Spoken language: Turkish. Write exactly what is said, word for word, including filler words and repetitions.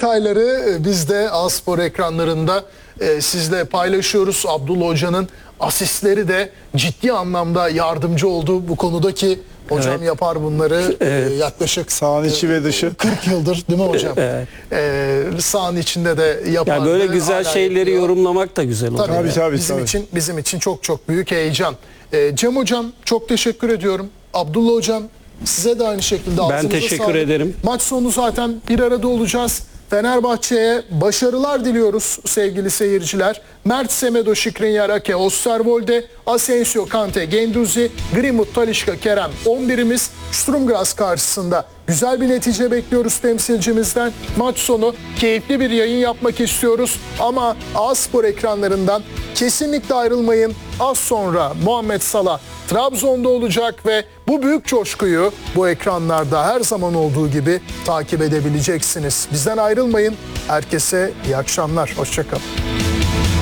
detayları biz de A-Spor ekranlarında e, sizle paylaşıyoruz. Abdullah Hoca'nın asistleri de ciddi anlamda yardımcı oldu bu konudaki. Hocam evet. yapar bunları evet. e, yaklaşık sağın içi e, ve dışı kırk yıldır değil mi hocam? Evet. E, sağın içinde de yapar. Yani böyle güzel şeyleri yapıyor. Yorumlamak da güzel olur. Tabii, tabii, tabii, bizim tabii. için bizim için çok çok büyük heyecan. E, Cem hocam çok teşekkür ediyorum. Abdullah hocam size de aynı şekilde. Ben teşekkür sağlık. ederim. Maç sonu zaten bir arada olacağız. Fenerbahçe'ye başarılar diliyoruz sevgili seyirciler. Mert, Semedo, Skriniar, Ake, Osterwolde, Asensio, Kante, Guendouzi, Greenwood, Talisca, Kerem on birimiz Sturm Graz karşısında güzel bir netice bekliyoruz temsilcimizden. Maç sonu keyifli bir yayın yapmak istiyoruz ama A-Spor ekranlarından kesinlikle ayrılmayın. Az sonra Muhammed Salah Trabzon'da olacak ve bu büyük coşkuyu bu ekranlarda her zaman olduğu gibi takip edebileceksiniz. Bizden ayrılmayın. Herkese iyi akşamlar. Hoşça kalın.